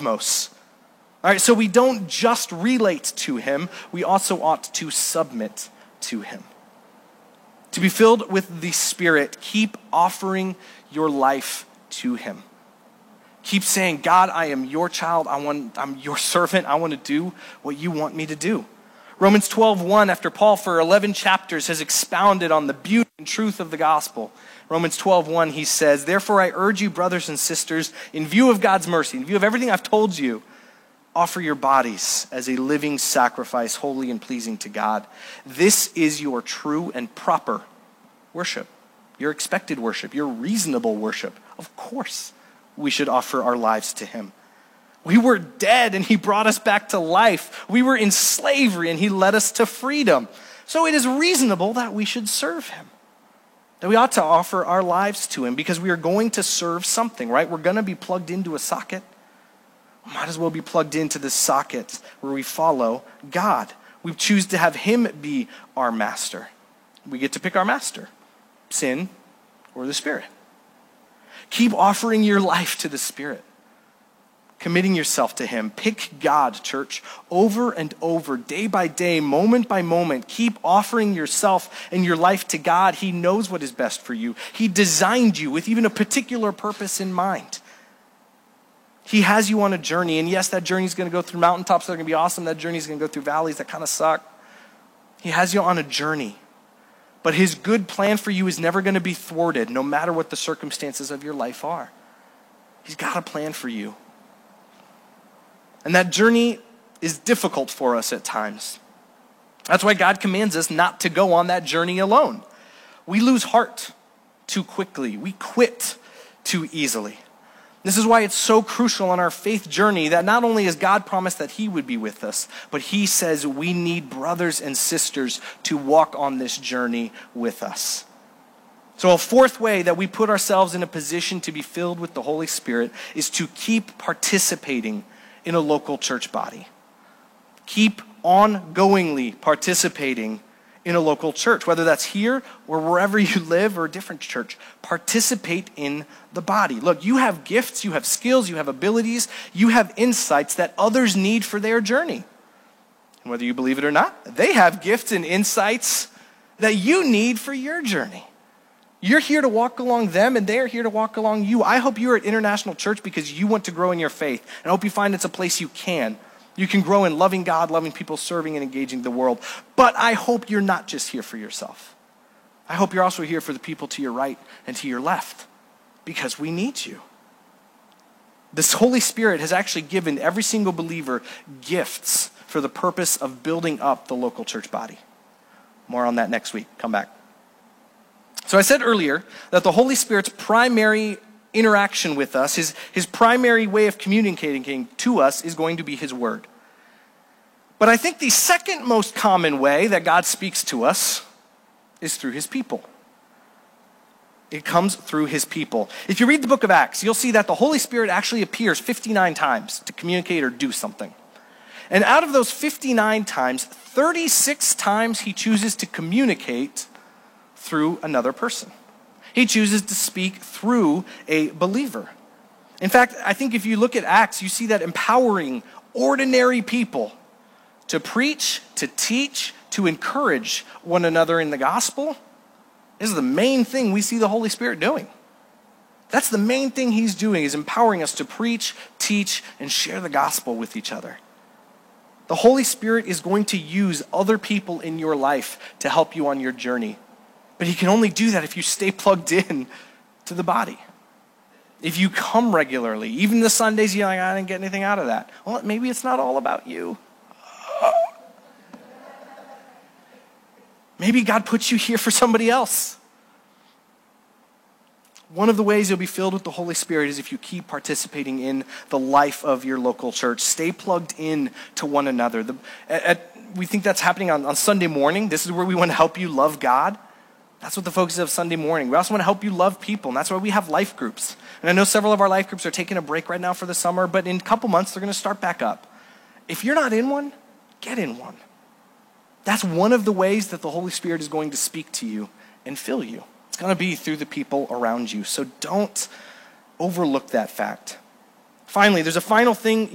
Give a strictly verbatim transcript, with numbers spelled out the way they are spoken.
cosmos. All right, so we don't just relate to him, we also ought to submit to him. To be filled with the Spirit, keep offering your life to him. Keep saying, God, I am your child. I want, I'm your servant. I want to do what you want me to do. Romans twelve one, after Paul for eleven chapters has expounded on the beauty and truth of the gospel. Romans twelve one, he says, therefore I urge you, brothers and sisters, in view of God's mercy, in view of everything I've told you, offer your bodies as a living sacrifice, holy and pleasing to God. This is your true and proper worship, your expected worship, your reasonable worship. Of course, we should offer our lives to him. We were dead and he brought us back to life. We were in slavery and he led us to freedom. So it is reasonable that we should serve him, that we ought to offer our lives to him because we are going to serve something, right? We're going to be plugged into a socket. We might as well be plugged into the socket where we follow God. We choose to have him be our master. We get to pick our master, sin or the Spirit. Keep offering your life to the Spirit, committing yourself to him. Pick God, church, over and over, day by day, moment by moment. Keep offering yourself and your life to God. He knows what is best for you. He designed you with even a particular purpose in mind. He has you on a journey, and yes, that journey is going to go through mountaintops that are going to be awesome. That journey is going to go through valleys that kind of suck. He has you on a journey. But his good plan for you is never going to be thwarted, no matter what the circumstances of your life are. He's got a plan for you. And that journey is difficult for us at times. That's why God commands us not to go on that journey alone. We lose heart too quickly. We quit too easily. This is why it's so crucial on our faith journey that not only has God promised that he would be with us, but he says we need brothers and sisters to walk on this journey with us. So a fourth way that we put ourselves in a position to be filled with the Holy Spirit is to keep participating in a local church body. Keep ongoingly participating in a local church, whether that's here or wherever you live or a different church. Participate in the body. Look, you have gifts, you have skills, you have abilities, you have insights that others need for their journey. And whether you believe it or not, they have gifts and insights that you need for your journey. You're here to walk along them, and they're here to walk along you. I hope you're at International Church because you want to grow in your faith. And I hope you find it's a place you can. You can grow in loving God, loving people, serving and engaging the world. But I hope you're not just here for yourself. I hope you're also here for the people to your right and to your left, because we need you. This Holy Spirit has actually given every single believer gifts for the purpose of building up the local church body. More on that next week. Come back. So I said earlier that the Holy Spirit's primary interaction with us, his, his primary way of communicating to us is going to be his word. But I think the second most common way that God speaks to us is through his people. It comes through his people. If you read the book of Acts, you'll see that the Holy Spirit actually appears fifty-nine times to communicate or do something. And out of those fifty-nine times, thirty-six times he chooses to communicate through another person. He chooses to speak through a believer. In fact, I think if you look at Acts, you see that empowering ordinary people to preach, to teach, to encourage one another in the gospel is the main thing we see the Holy Spirit doing. That's the main thing he's doing, is empowering us to preach, teach, and share the gospel with each other. The Holy Spirit is going to use other people in your life to help you on your journey. But he can only do that if you stay plugged in to the body. If you come regularly, even the Sundays you're like, I didn't get anything out of that. Well, maybe it's not all about you. Maybe God put you here for somebody else. One of the ways you'll be filled with the Holy Spirit is if you keep participating in the life of your local church. Stay plugged in to one another. The, at, at, we think that's happening on, on Sunday morning. This is where we want to help you love God. That's what the focus is of Sunday morning. We also want to help you love people, and that's why we have life groups. And I know several of our life groups are taking a break right now for the summer, but in a couple months, they're going to start back up. If you're not in one, get in one. That's one of the ways that the Holy Spirit is going to speak to you and fill you. It's going to be through the people around you. So don't overlook that fact. Finally, there's a final thing